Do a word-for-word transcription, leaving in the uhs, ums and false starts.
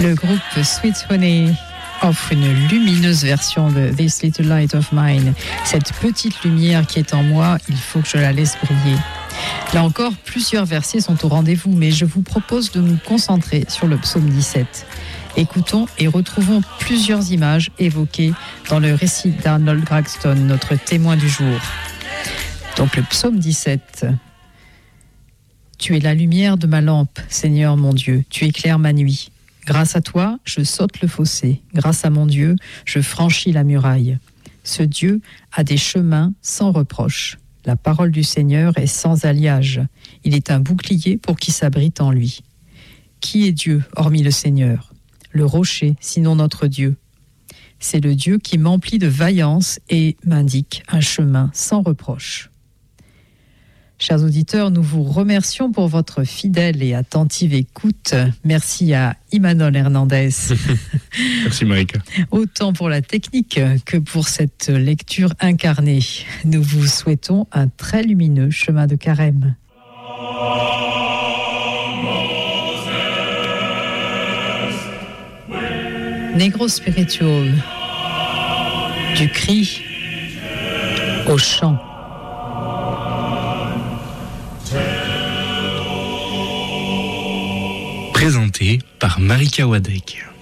Le groupe Sweet Honey offre une lumineuse version de This Little Light of Mine. Cette petite lumière qui est en moi, il faut que je la laisse briller. Là encore, plusieurs versets sont au rendez-vous, mais je vous propose de nous concentrer sur le psaume dix-sept. Écoutons et retrouvons plusieurs images évoquées dans le récit d'Arnold Gragston, notre témoin du jour. Donc le psaume dix-sept. Tu es la lumière de ma lampe, Seigneur mon Dieu, tu éclaires ma nuit. Grâce à toi, je saute le fossé. Grâce à mon Dieu, je franchis la muraille. Ce Dieu a des chemins sans reproche. La parole du Seigneur est sans alliage. Il est un bouclier pour qui s'abrite en lui. Qui est Dieu, hormis le Seigneur ? Le rocher, sinon notre Dieu. C'est le Dieu qui m'emplit de vaillance et m'indique un chemin sans reproche. Chers auditeurs, nous vous remercions pour votre fidèle et attentive écoute. Merci à Imanol Hernandez. Merci Marika. Autant pour la technique que pour cette lecture incarnée. Nous vous souhaitons un très lumineux chemin de carême. Negro Spiritual, du cri au chant. Présenté par Marika Wadek.